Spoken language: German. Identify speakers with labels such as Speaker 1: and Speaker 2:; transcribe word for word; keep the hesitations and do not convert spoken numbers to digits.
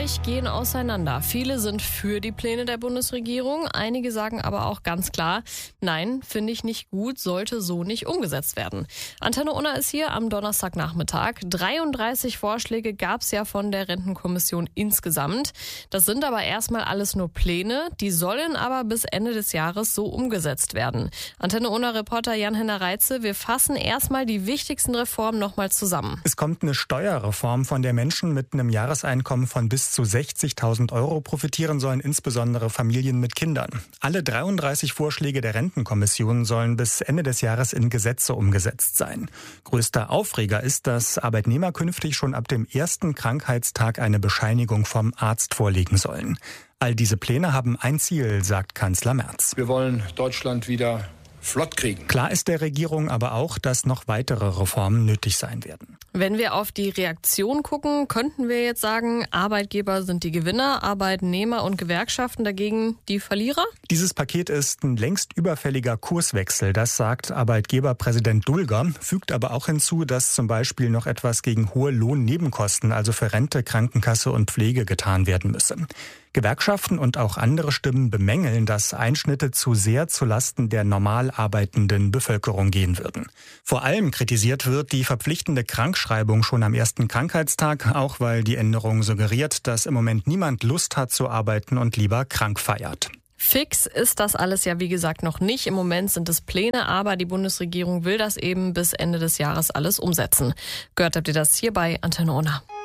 Speaker 1: sich gehen auseinander. Viele sind für die Pläne der Bundesregierung. Einige sagen aber auch ganz klar, nein, finde ich nicht gut, sollte so nicht umgesetzt werden. Antenne Unna ist hier am Donnerstagnachmittag. dreiunddreißig Vorschläge gab es ja von der Rentenkommission insgesamt. Das sind aber erstmal alles nur Pläne. Die sollen aber bis Ende des Jahres so umgesetzt werden. Antenne Unna-Reporter Jan-Henner Reitze, wir fassen erstmal die wichtigsten Reformen nochmal zusammen.
Speaker 2: Es kommt eine Steuerreform, von der Menschen mit einem Jahreseinkommen von bis zu sechzigtausend Euro profitieren sollen, insbesondere Familien mit Kindern. Alle dreiunddreißig Vorschläge der Rentenkommission sollen bis Ende des Jahres in Gesetze umgesetzt sein. Größter Aufreger ist, dass Arbeitnehmer künftig schon ab dem ersten Krankheitstag eine Bescheinigung vom Arzt vorlegen sollen. All diese Pläne haben ein Ziel, sagt Kanzler Merz.
Speaker 3: Wir wollen Deutschland wieder flott kriegen.
Speaker 2: Klar ist der Regierung aber auch, dass noch weitere Reformen nötig sein werden.
Speaker 1: Wenn wir auf die Reaktion gucken, könnten wir jetzt sagen, Arbeitgeber sind die Gewinner, Arbeitnehmer und Gewerkschaften dagegen die Verlierer?
Speaker 2: Dieses Paket ist ein längst überfälliger Kurswechsel, das sagt Arbeitgeberpräsident Dulger, fügt aber auch hinzu, dass zum Beispiel noch etwas gegen hohe Lohnnebenkosten, also für Rente, Krankenkasse und Pflege getan werden müsse. Gewerkschaften und auch andere Stimmen bemängeln, dass Einschnitte zu sehr zulasten der normal arbeitenden Bevölkerung gehen würden. Vor allem kritisiert wird die verpflichtende Krankschreibung schon am ersten Krankheitstag, auch weil die Änderung suggeriert, dass im Moment niemand Lust hat zu arbeiten und lieber krank feiert.
Speaker 1: Fix ist das alles ja wie gesagt noch nicht. Im Moment sind es Pläne, aber die Bundesregierung will das eben bis Ende des Jahres alles umsetzen. Gehört habt ihr das hier bei Antenne Unna.